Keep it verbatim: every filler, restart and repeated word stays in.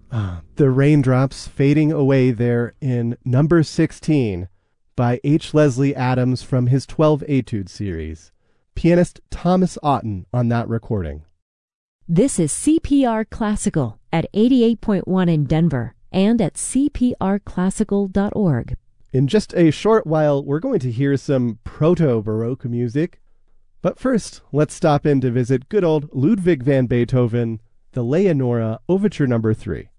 Ah, the raindrops fading away there in number sixteen by H. Leslie Adams from his twelve Etudes series. Pianist Thomas Otten on that recording. This is C P R Classical at eighty-eight point one in Denver and at c p r classical dot org. In just a short while, we're going to hear some proto-Baroque music. But first, let's stop in to visit good old Ludwig van Beethoven, the Leonora Overture number three.